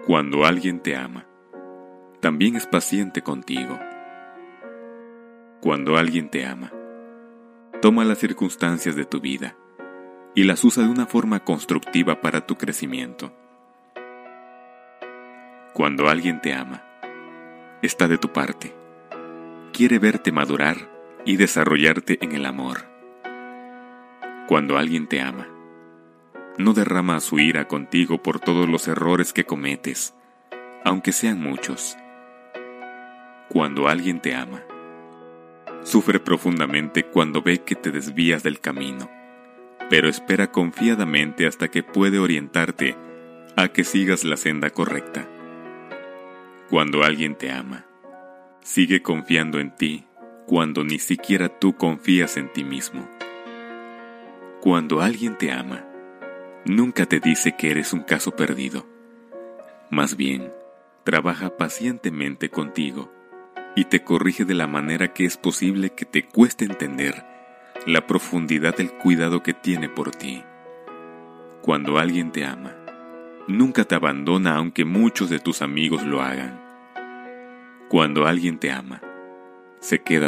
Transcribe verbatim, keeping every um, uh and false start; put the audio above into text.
Cuando alguien te ama, también es paciente contigo. Cuando alguien te ama, toma las circunstancias de tu vida y las usa de una forma constructiva para tu crecimiento. Cuando alguien te ama, está de tu parte, quiere verte madurar y desarrollarte en el amor. Cuando alguien te ama, no derrama su ira contigo por todos los errores que cometes, aunque sean muchos. Cuando alguien te ama, sufre profundamente cuando ve que te desvías del camino, pero espera confiadamente hasta que puede orientarte a que sigas la senda correcta. Cuando alguien te ama, sigue confiando en ti cuando ni siquiera tú confías en ti mismo. Cuando alguien te ama, nunca te dice que eres un caso perdido. Más bien, trabaja pacientemente contigo y te corrige de la manera que es posible que te cueste entender la profundidad del cuidado que tiene por ti. Cuando alguien te ama, nunca te abandona aunque muchos de tus amigos lo hagan. Cuando alguien te ama, se queda